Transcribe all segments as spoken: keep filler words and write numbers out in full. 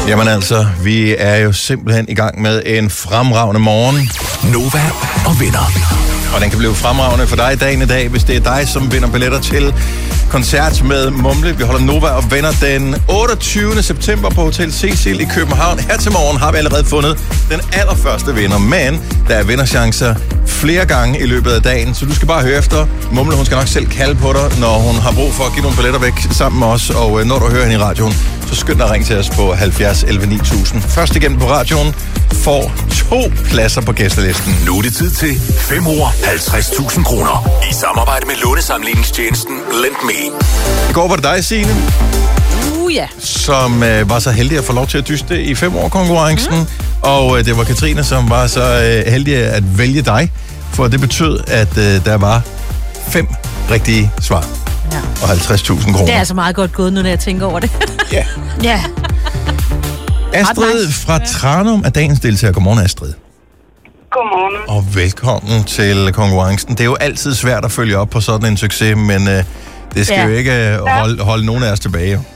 Jamen altså, vi er jo simpelthen i gang med en fremragende morgen. Nova og venner. Og den kan blive fremragende for dig dagen i dag, hvis det er dig, som vinder billetter til koncert med Mumle. Vi holder Nova og venner den otteogtyvende september på Hotel Cecil i København. Her til morgen har vi allerede fundet den allerførste vinder, men der er vinderchancer flere gange i løbet af dagen, så du skal bare høre efter. Mumle, hun skal nok selv kalde på dig, når hun har brug for at give nogle billetter væk sammen med os, og når du hører hende i radioen, så skynd dig at ringe til os på halvfjerds elleve ni tusind. Først igennem på radioen får to pladser på gæstelisten. Nu er det tid til fem år, halvtreds tusind kroner. I samarbejde med lånesamligningstjenesten Lend Me. I går var det dig, Signe, Uh, ja. som øh, var så heldig at få lov til at dyste i fem år konkurrencen. Mm. Og øh, det var Katrine, som var så øh, heldig at vælge dig. For det betød, at øh, der var fem rigtige svar. Ja. Og halvtreds tusind kroner. Det er altså meget godt gået nu, når jeg tænker over det. Ja. Ja. Astrid fra Tranum er dagens deltager. Godmorgen, Astrid. Godmorgen. Og velkommen til konkurrencen. Det er jo altid svært at følge op på sådan en succes, men øh, det skal Ja. jo ikke øh, holde, holde nogen af os tilbage. Jeg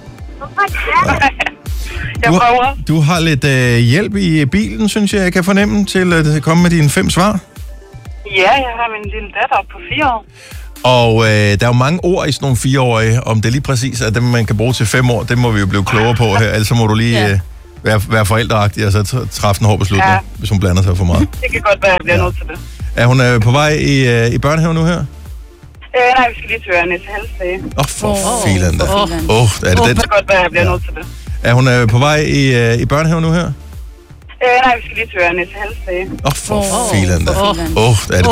Du har, prøver. du har lidt øh, hjælp i bilen, synes jeg, jeg kan fornemme, til at komme med dine fem svar. Ja, jeg har min lille datter på fire år. Og øh, der er jo mange ord i sådan nogle fireårige. Om det lige præcis er dem, man kan bruge til fem år, det må vi jo blive klogere på her. Altså må du lige Ja. øh, være, være forældreagtig og så t- træffe en hård beslutning, Ja. hvis hun blander sig for meget. Det kan godt være, at jeg bliver Ja. nødt til det. Er hun øh, på vej i, øh, i børnehave nu her? Øh, nej, vi skal lige til Ørnes halsdage. Åh, oh, for Åh. filan da. Åh. Åh, oh, er det Det den? kan godt være, at jeg bliver Ja. nødt til det. Er hun øh, på vej i, øh, i børnehave nu her? Øh, nej, vi skal lige til Ørnes halsdage. Åh, oh, for Åh. filan da. Åh. Åh, oh, er det